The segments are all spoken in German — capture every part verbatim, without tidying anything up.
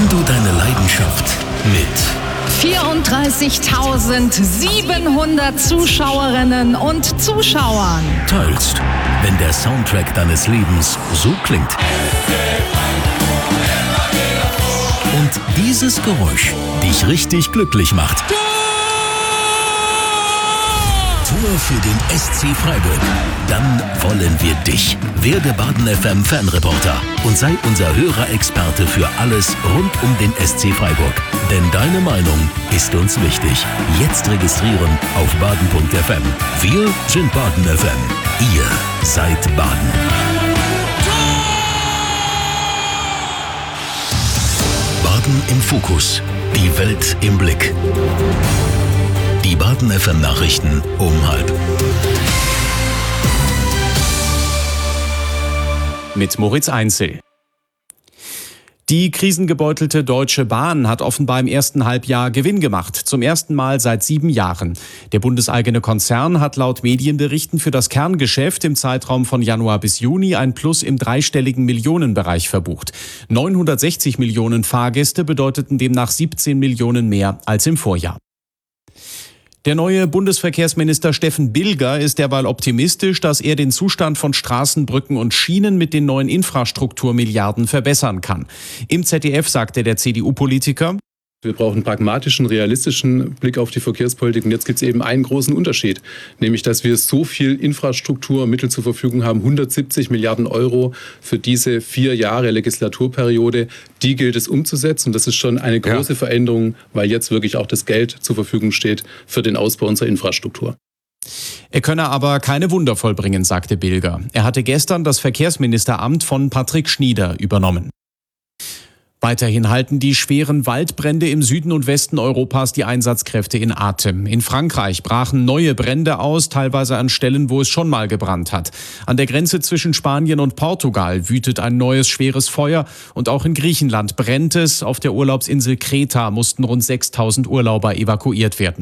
Wenn du deine Leidenschaft mit vierunddreißigtausendsiebenhundert Zuschauerinnen und Zuschauern teilst, wenn der Soundtrack deines Lebens so klingt und dieses Geräusch dich richtig glücklich macht. Tor für den S C Freiburg. Dann wollen wir dich. Werde Baden F M Fanreporter und sei unser Hörerexperte für alles rund um den S C Freiburg. Denn deine Meinung ist uns wichtig. Jetzt registrieren auf baden punkt f m. Wir sind Baden F M. Ihr seid Baden. Baden im Fokus. Die Welt im Blick. Die Baden F M Nachrichten um halb. Mit Moritz Einzel. Die krisengebeutelte Deutsche Bahn hat offenbar im ersten Halbjahr Gewinn gemacht. Zum ersten Mal seit sieben Jahren. Der bundeseigene Konzern hat laut Medienberichten für das Kerngeschäft im Zeitraum von Januar bis Juni ein Plus im dreistelligen Millionenbereich verbucht. neunhundertsechzig Millionen Fahrgäste bedeuteten demnach siebzehn Millionen mehr als im Vorjahr. Der neue Bundesverkehrsminister Steffen Bilger ist derweil optimistisch, dass er den Zustand von Straßen, Brücken und Schienen mit den neuen Infrastrukturmilliarden verbessern kann. Im Z D F sagte der C D U-Politiker: Wir brauchen einen pragmatischen, realistischen Blick auf die Verkehrspolitik. Und jetzt gibt es eben einen großen Unterschied, nämlich dass wir so viel Infrastrukturmittel zur Verfügung haben, hundertsiebzig Milliarden Euro für diese vier Jahre Legislaturperiode. Die gilt es umzusetzen. Und das ist schon eine große ja. Veränderung, weil jetzt wirklich auch das Geld zur Verfügung steht für den Ausbau unserer Infrastruktur. Er könne aber keine Wunder vollbringen, sagte Bilger. Er hatte gestern das Verkehrsministeramt von Patrick Schnieder übernommen. Weiterhin halten die schweren Waldbrände im Süden und Westen Europas die Einsatzkräfte in Atem. In Frankreich brachen neue Brände aus, teilweise an Stellen, wo es schon mal gebrannt hat. An der Grenze zwischen Spanien und Portugal wütet ein neues schweres Feuer und auch in Griechenland brennt es. Auf der Urlaubsinsel Kreta mussten rund sechstausend Urlauber evakuiert werden.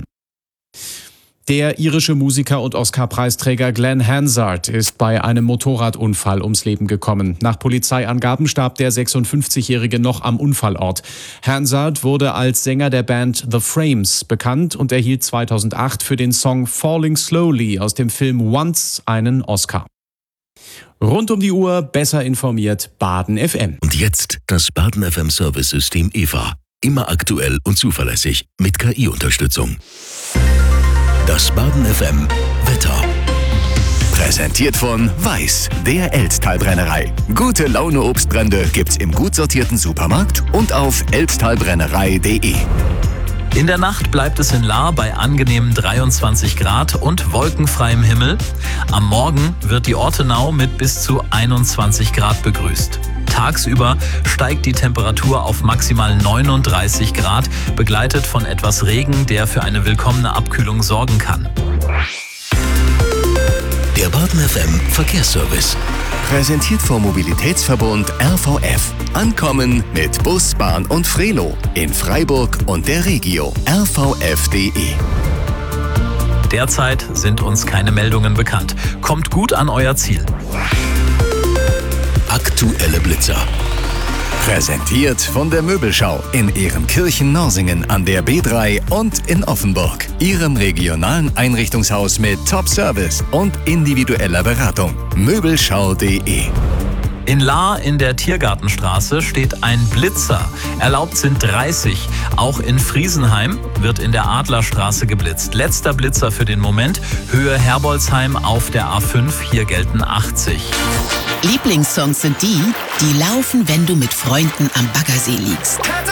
Der irische Musiker und Oscar-Preisträger Glenn Hansard ist bei einem Motorradunfall ums Leben gekommen. Nach Polizeiangaben starb der sechsundfünfzigjährige noch am Unfallort. Hansard wurde als Sänger der Band The Frames bekannt und erhielt zweitausendacht für den Song Falling Slowly aus dem Film Once einen Oscar. Rund um die Uhr besser informiert Baden F M. Und jetzt das Baden F M Service-System E V A. Immer aktuell und zuverlässig mit K I-Unterstützung. Das Baden F M Wetter. Präsentiert von Weiß, der Elbtalbrennerei. Gute Laune Obstbrände gibt's im gut sortierten Supermarkt und auf elbtalbrennerei punkt de. In der Nacht bleibt es in Lahr bei angenehmen dreiundzwanzig Grad und wolkenfreiem Himmel. Am Morgen wird die Ortenau mit bis zu einundzwanzig Grad begrüßt. Tagsüber steigt die Temperatur auf maximal neununddreißig Grad, begleitet von etwas Regen, der für eine willkommene Abkühlung sorgen kann. Der Baden F M Verkehrsservice. Präsentiert vom Mobilitätsverbund R V F. Ankommen mit Bus, Bahn und Frelo in Freiburg und der Regio. r v f punkt de. Derzeit sind uns keine Meldungen bekannt. Kommt gut an euer Ziel. Aktuelle Blitzer. Präsentiert von der Möbelschau in Ehrenkirchen-Norsingen an der B drei und in Offenburg. Ihrem regionalen Einrichtungshaus mit Top-Service und individueller Beratung. Möbelschau punkt de. In Lahr in der Tiergartenstraße steht ein Blitzer. Erlaubt sind dreißig. Auch in Friesenheim wird in der Adlerstraße geblitzt. Letzter Blitzer für den Moment. Höhe Herbolzheim auf der A fünf. Hier gelten achtzig. Lieblingssongs sind die, die laufen, wenn du mit Freunden am Baggersee liegst.